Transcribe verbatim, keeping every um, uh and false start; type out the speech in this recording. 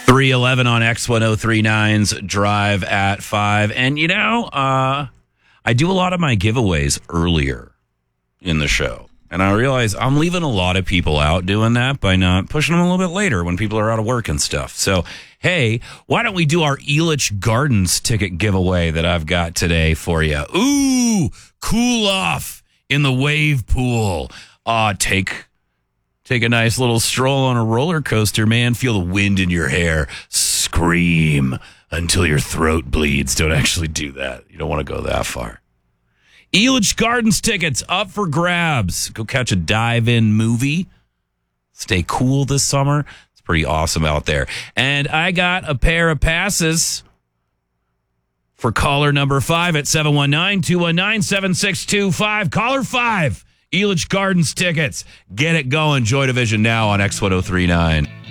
three eleven on X ten thirty-nine's Drive at five. And, you know, uh, I do a lot of my giveaways earlier in the show. And I realize I'm leaving a lot of people out doing that by not pushing them a little bit later when people are out of work and stuff. So, hey, why don't we do our Elitch Gardens ticket giveaway that I've got today for you? Ooh, cool off in the wave pool. Uh, take... Take a nice little stroll on a roller coaster, man. Feel the wind in your hair. Scream until your throat bleeds. Don't actually do that. You don't want to go that far. Elitch Gardens tickets up for grabs. Go catch a dive-in movie. Stay cool this summer. It's pretty awesome out there. And I got a pair of passes for caller number five at seven one nine, two one nine, seven six two five. Caller five. Elitch Gardens tickets. Get it going. Joy Division now on X ten thirty-nine.